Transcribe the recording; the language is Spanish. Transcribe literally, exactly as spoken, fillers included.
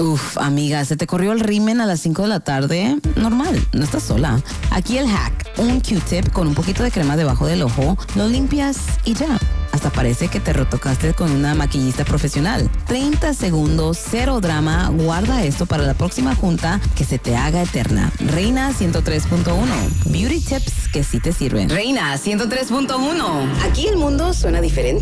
Uf, amiga, ¿se te corrió el rímel a las cinco de la tarde? Normal, no estás sola. Aquí el hack, un Q-tip con un poquito de crema debajo del ojo, lo limpias y ya. Hasta parece que te retocaste con una maquillista profesional. treinta segundos, cero drama. Guarda esto para la próxima junta que se te haga eterna. Reina ciento tres punto uno. Beauty tips que sí te sirven. Reina ciento tres punto uno. Aquí el mundo suena diferente.